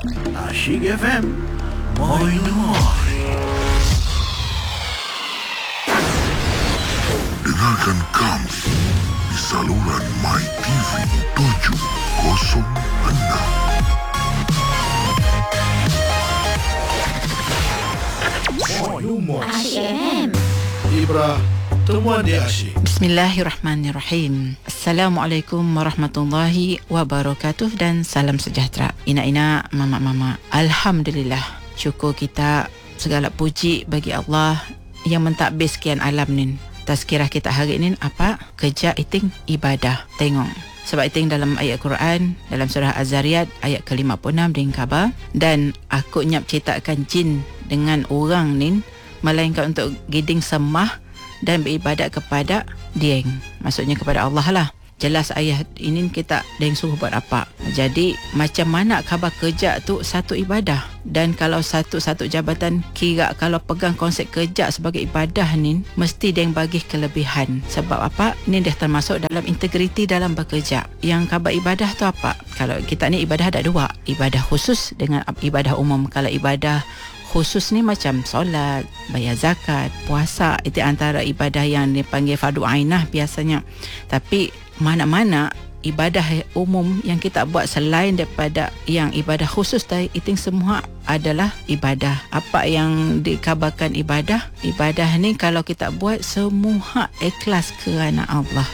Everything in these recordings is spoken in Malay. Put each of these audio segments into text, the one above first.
Asyik FM. Moi. Dengarkan kami di saluran My TV 706. ASYM. Ibra, temuan di Asyik. Bismillahirrahmanirrahim. Assalamualaikum warahmatullahi wabarakatuh dan salam sejahtera. Ina-ina, mama-mama, alhamdulillah, syukur kita, segala puji bagi Allah yang mentadbir sekian alam ni. Tazkirah kita hari ini apa? Kerja iting ibadah. Tengok. Sebab iting dalam ayat Quran, dalam surah Az-Zariyat ayat ke-56 di khabar, dan aku nyap ciptakan jin dengan orang ni melainkan untuk giding semah dan beribadat kepada Dieng. Maksudnya kepada Allah lah. Jelas ayat ini kita Dieng suruh buat apa. Jadi macam mana khabar kerja tu satu ibadah. Dan kalau satu jabatan kira kalau pegang konsep kerja sebagai ibadah ni, mesti Dieng bagi kelebihan. Sebab apa? Ini dah termasuk dalam integriti dalam bekerja. Yang khabar ibadah tu apa? Kalau kita ni ibadah ada dua. Ibadah khusus dengan ibadah umum. Kalau ibadah khusus ni macam solat, bayar zakat, puasa, itu antara ibadah yang dipanggil fardu ainah biasanya. Tapi mana-mana ibadah umum yang kita buat selain daripada yang ibadah khusus tadi, itu semua adalah ibadah. Apa yang dikabarkan ibadah? Ibadah ni kalau kita buat semua ikhlas kerana Allah.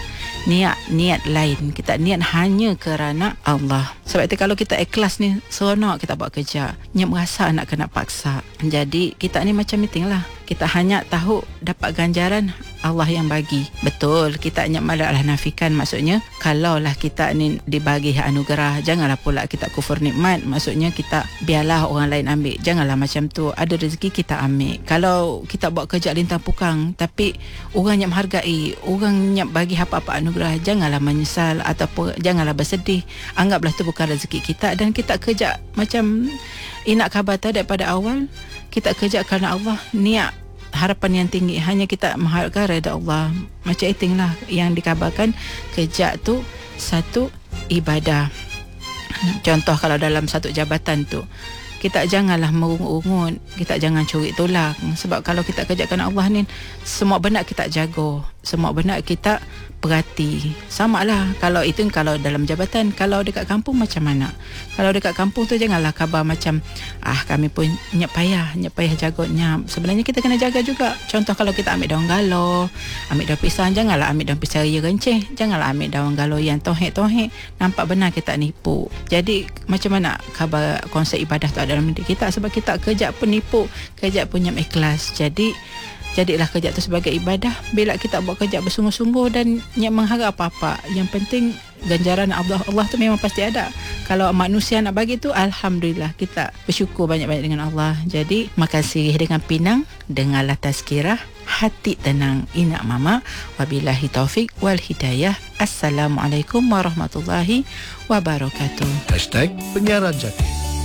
Niat lain, kita niat hanya kerana Allah. Sebab itu kalau kita ikhlas ni, seronok kita buat kerja, nyap rasa nak kena paksa. Jadi kita ni macam meeting lah, kita hanya tahu dapat ganjaran Allah yang bagi. Betul, kita nyap malah nafikan. Maksudnya kalaulah kita ni dibagi anugerah, janganlah pula kita kufur nikmat. Maksudnya kita biarlah orang lain ambil, janganlah macam tu. Ada rezeki kita ambil. Kalau kita buat kerja lintang pukang tapi orang nyap hargai, orang nyap bagi apa-apa anugerah, janganlah menyesal ataupun janganlah bersedih. Anggaplah tu bukan rezeki kita dan kita kerja macam inak khabar daripada awal. Kita kerja kerana Allah, niat harapan yang tinggi, hanya kita mengharapkan redha Allah. Macam itinglah yang dikabarkan kerja tu satu ibadah. Contoh kalau dalam satu jabatan tu, kita janganlah merungut-rungut, kita jangan curi tolak. Sebab kalau kita kerja kerana Allah ni, semua benar kita jaga, semua benar kita perhati. Sama lah kalau itu kalau dalam jabatan. Kalau dekat kampung macam mana? Kalau dekat kampung tu janganlah khabar macam kami pun nyap payah jaganya. Sebenarnya kita kena jaga juga. Contoh kalau kita ambil daun galo, ambil daun pisang, janganlah ambil daun pisang raya renceh, janganlah ambil daun galo yang tohek-tohek, nampak benar kita nipu. Jadi macam mana khabar konsep ibadah tu dalam diri kita? Sebab kita kerja pun nipu, kerja pun nyap ikhlas. Jadilah kerja tu sebagai ibadah. Bila kita buat kerja bersungguh-sungguh dan yang mengharap apa-apa, yang penting ganjaran Allah tu memang pasti ada. Kalau manusia nak bagi tu, alhamdulillah, kita bersyukur banyak-banyak dengan Allah. Jadi makasih dengan Pinang, dengarlah tazkirah, hati tenang, inak mama. Wabillahi taufik wal hidayah. Assalamualaikum warahmatullahi wabarakatuh. #penyiaran jati.